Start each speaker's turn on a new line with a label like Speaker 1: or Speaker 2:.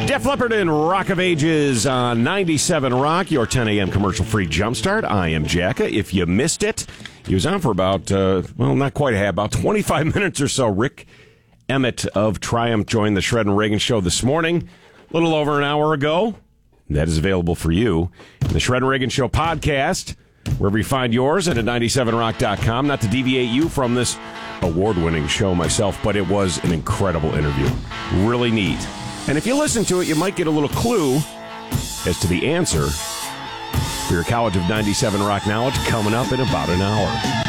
Speaker 1: Def Leppard and Rock of Ages on 97 Rock, your 10 a.m. commercial-free jumpstart. I am Jacka. If you missed it, he was on for about, not quite about 25 minutes or so. Rick Emmett of Triumph joined the Shred and Reagan show this morning, a little over an hour ago. That is available for you in the Shred and Reagan show podcast, wherever you find yours, and at 97rock.com. Not to deviate you from this award-winning show myself, but it was an incredible interview. Really neat. And if you listen to it, you might get a little clue as to the answer for your College of 97 Rock knowledge coming up in about an hour.